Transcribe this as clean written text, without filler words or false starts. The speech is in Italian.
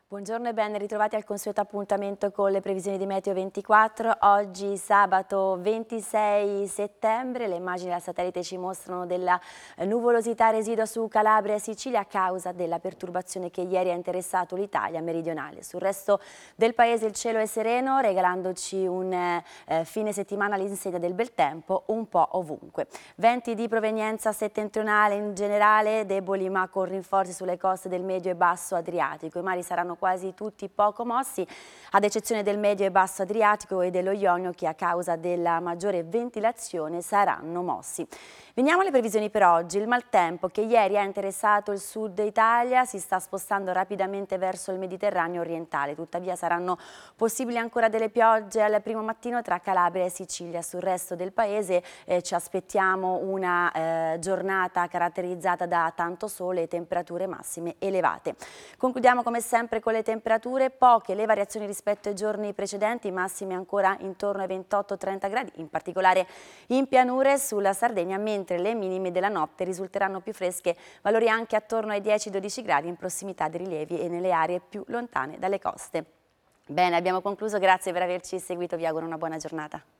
Buongiorno e ben ritrovati al consueto appuntamento con le previsioni di Meteo 24. Oggi sabato 26 settembre, le immagini dal satellite ci mostrano della nuvolosità residua su Calabria e Sicilia a causa della perturbazione che ieri ha interessato l'Italia meridionale. Sul resto del paese il cielo è sereno, regalandoci un fine settimana all'insegna del bel tempo un po' ovunque. Venti di provenienza settentrionale in generale, deboli ma con rinforzi sulle coste del medio e basso Adriatico. I mari saranno quasi tutti poco mossi, ad eccezione del medio e basso Adriatico e dello Ionio che a causa della maggiore ventilazione saranno mossi. Veniamo alle previsioni per oggi. Il maltempo che ieri ha interessato il sud Italia si sta spostando rapidamente verso il Mediterraneo orientale, tuttavia saranno possibili ancora delle piogge al primo mattino tra Calabria e Sicilia. Sul resto del paese ci aspettiamo una giornata caratterizzata da tanto sole e temperature massime elevate. Concludiamo come sempre con le temperature, poche le variazioni rispetto ai giorni precedenti, massime ancora intorno ai 28-30 gradi, in particolare in pianure sulla Sardegna, mentre le minime della notte risulteranno più fresche, valori anche attorno ai 10-12 gradi in prossimità dei rilievi e nelle aree più lontane dalle coste. Bene, abbiamo concluso, grazie per averci seguito, vi auguro una buona giornata.